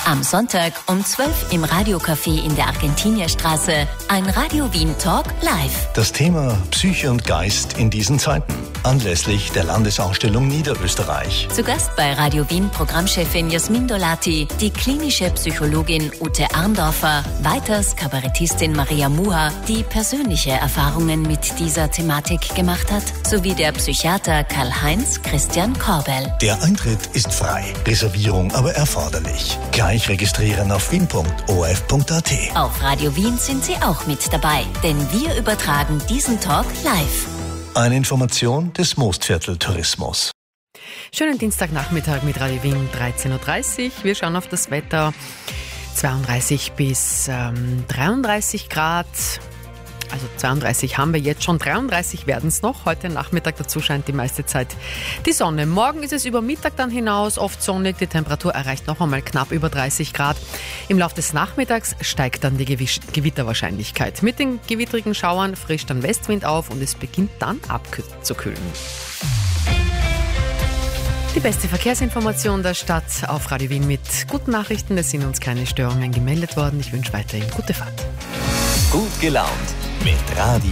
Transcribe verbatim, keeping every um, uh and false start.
Am Sonntag um zwölf im Radiocafé in der Argentinierstraße. Ein Radio Wien Talk live. Das Thema Psyche und Geist in diesen Zeiten. Anlässlich der Landesausstellung Niederösterreich. Zu Gast bei Radio Wien Programmchefin Jasmin Dolati, die klinische Psychologin Ute Arndorfer, weiters Kabarettistin Maria Muha, die persönliche Erfahrungen mit dieser Thematik gemacht hat, sowie der Psychiater Karl-Heinz Christian Korbel. Der Eintritt ist frei, Reservierung aber erforderlich. Gleich registrieren auf wien punkt o f punkt a t. Auf Radio Wien sind Sie auch mit dabei, denn wir übertragen diesen Talk live. Eine Information des Mostviertel Tourismus. Schönen Dienstagnachmittag mit Radio Wien, dreizehn Uhr dreißig. Wir schauen auf das Wetter. zweiunddreißig bis ähm, dreiunddreißig Grad. Also zweiunddreißig haben wir jetzt schon, dreiunddreißig werden es noch. Heute Nachmittag dazu scheint die meiste Zeit die Sonne. Morgen ist es über Mittag dann hinaus oft sonnig. Die Temperatur erreicht noch einmal knapp über dreißig Grad. Im Laufe des Nachmittags steigt dann die Gewisch- Gewitterwahrscheinlichkeit. Mit den gewittrigen Schauern frischt dann Westwind auf und es beginnt dann abzukühlen. Die beste Verkehrsinformation der Stadt auf Radio Wien mit guten Nachrichten. Es sind uns keine Störungen gemeldet worden. Ich wünsche weiterhin gute Fahrt. Gut gelaunt mit Radio